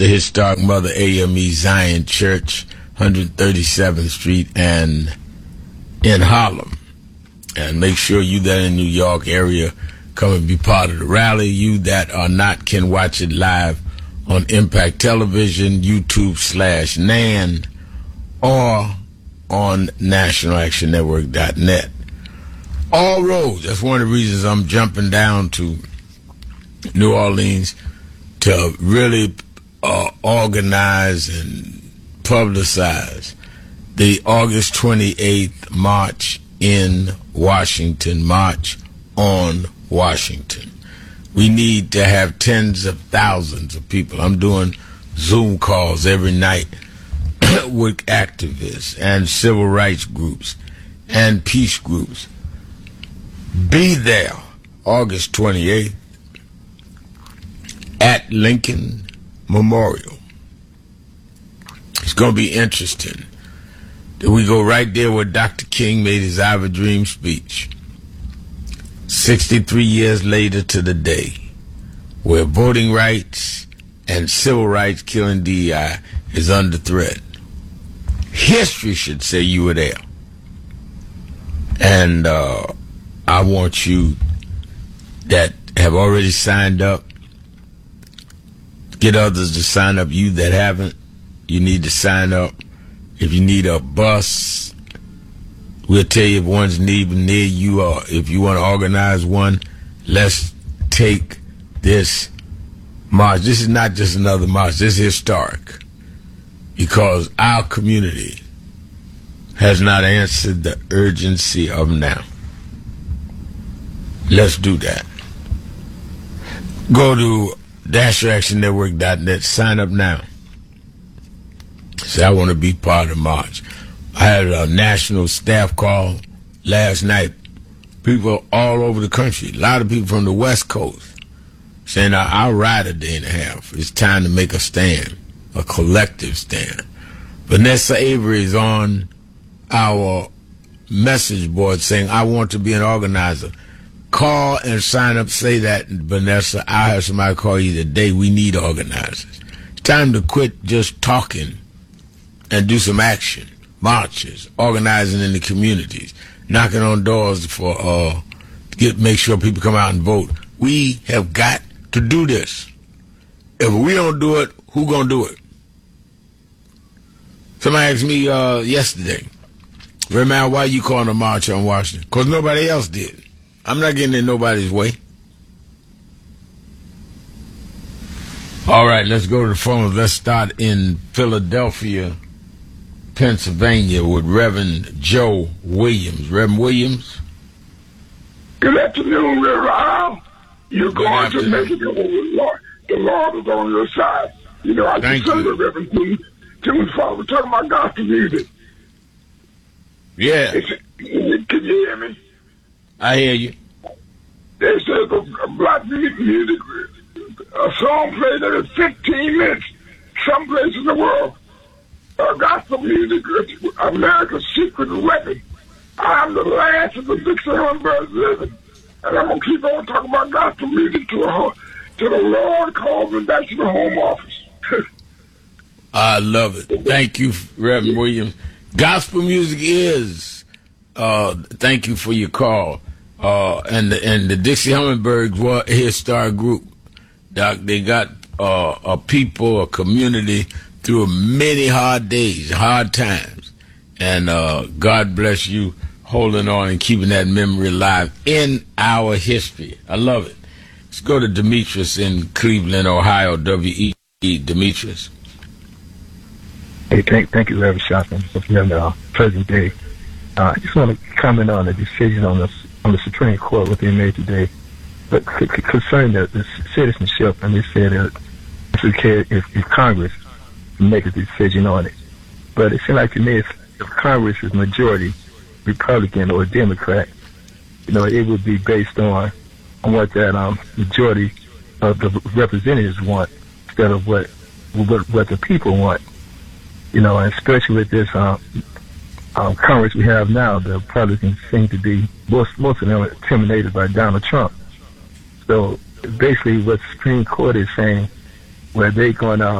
the historic Mother AME Zion Church, 137th Street and in Harlem. And make sure you that in New York area come and be part of the rally. You that are not can watch it live on Impact Television, YouTube/NAN, or on NationalActionNetwork.net. All roads. That's one of the reasons I'm jumping down to New Orleans to really organize and publicize the August 28th March in Washington, March on Washington. We need to have tens of thousands of people. I'm doing Zoom calls every night with activists and civil rights groups and peace groups. Be there August 28th at Lincoln Memorial. It's going to be interesting. We go right there where Dr. King made his I Have a Dream speech. 63 years later to the day, where voting rights and civil rights killing DEI is under threat. History should say you were there. And I want you that have already signed up, get others to sign up. You that haven't, you need to sign up. If you need a bus, we'll tell you if one's near you, or if you want to organize one, let's take this march. This is not just another march. This is historic because our community has not answered the urgency of now. Let's do that. Go to NationalActionNetwork.net. Sign up now. Say, I want to be part of the march. I had a national staff call last night. People all over the country, a lot of people from the West Coast, saying, I'll ride a day and a half. It's time to make a stand, a collective stand. Vanessa Avery is on our message board saying, I want to be an organizer. Call and sign up. Say that, Vanessa. I'll have somebody call you today. We need organizers. It's time to quit just talking and do some action. Marches, organizing in the communities, knocking on doors for make sure people come out and vote. We have got to do this. If we don't do it, who gonna do it? Somebody asked me yesterday, Redman, why you calling a march on Washington? Because nobody else did. I'm not getting in nobody's way. All right, let's go to the phone. Let's start in Philadelphia, Pennsylvania, with Reverend Joe Williams. Reverend Williams? Good afternoon, Reverend Al. You're going to make it over with Lord. The Lord is on your side. You know, I just said to Reverend Tim Father, we're talking about gospel music. Yeah. Can you hear me? I hear you. They said a black music, a song played every 15 minutes, some place in the world. Gospel music, America's secret weapon. I'm the last of the Dixie Hummingbirds living, and I'm going to keep on talking about gospel music till the Lord calls me back to the home office. I love it. Thank you, Reverend Williams. Gospel music is, thank you for your call. And the Dixie Hummingbirds were a historic group. Doc, they got a people, a community through many hard days, hard times. And God bless you holding on and keeping that memory alive in our history. I love it. Let's go to Demetrius in Cleveland, Ohio, WE. Demetrius. Hey, thank you, Reverend Shotton, for having a pleasant day. I just want to comment on the decision on the Supreme Court, what they made today. But concerning the citizenship, and they said that it's okay if Congress make a decision on it. But it seems like to me if Congress is majority Republican or Democrat, you know, it would be based on what that majority of the representatives want instead of what the people want. You know, and especially with this Congress we have now, the Republicans seem to be most of them intimidated by Donald Trump. So basically, what the Supreme Court is saying, where they're going to